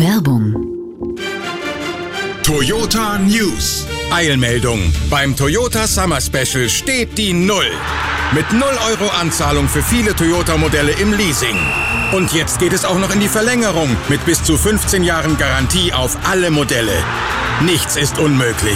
Werbung. Toyota News. Eilmeldung. Beim Toyota Summer Special steht die Null. Mit 0 € Anzahlung für viele Toyota-Modelle im Leasing. Und jetzt geht es auch noch in die Verlängerung mit bis zu 15 Jahren Garantie auf alle Modelle. Nichts ist unmöglich.